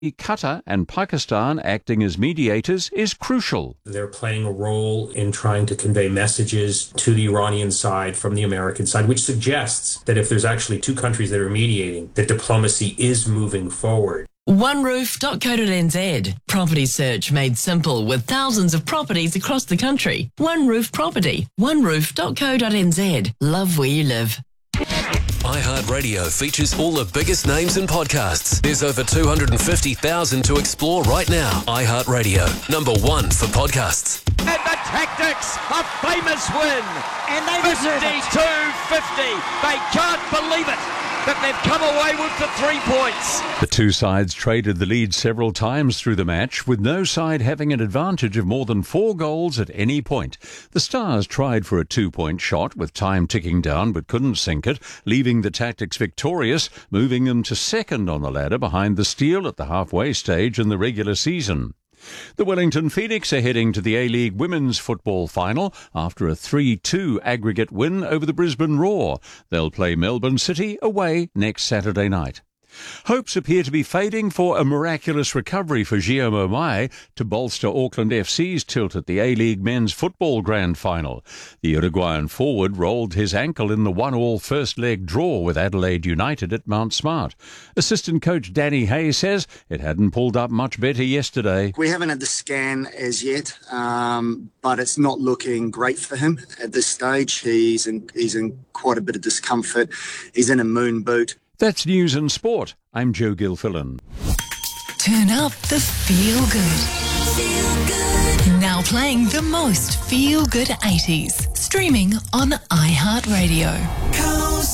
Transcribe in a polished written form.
Qatar and Pakistan acting as mediators is crucial. They're playing a role in trying to convey messages to the Iranian side from the American side, which suggests that if there's actually two countries that are mediating, that diplomacy is moving forward. OneRoof.co.nz. Property search made simple with thousands of properties across the country. One Roof Property. OneRoof.co.nz. Love where you live. iHeartRadio features all the biggest names in podcasts. There's over 250,000 to explore right now. iHeartRadio, number one for podcasts. And the Tactics, a famous win. And they deserve it. 52-50. They can't believe it that they've come away with the 3 points. The two sides traded the lead several times through the match, with no side having an advantage of more than 4 goals at any point. The Stars tried for a 2-point shot with time ticking down but couldn't sink it, leaving the Tactics victorious, moving them to second on the ladder behind the Steel at the halfway stage in the regular season. The Wellington Phoenix are heading to the A-League Women's Football Final after a 3-2 aggregate win over the Brisbane Roar. They'll play Melbourne City away next Saturday night. Hopes appear to be fading for a miraculous recovery for Guillaume Mai to bolster Auckland FC's tilt at the A-League Men's Football Grand Final. The Uruguayan forward rolled his ankle in the 1-1 first-leg draw with Adelaide United at Mount Smart. Assistant coach Danny Hay says it hadn't pulled up much better yesterday. We haven't had the scan as yet, but it's not looking great for him at this stage. He's in quite a bit of discomfort. He's in a moon boot. That's News and Sport. I'm Joe Gilfillan. Turn up the feel good. Now playing the most feel good 80s. Streaming on iHeartRadio.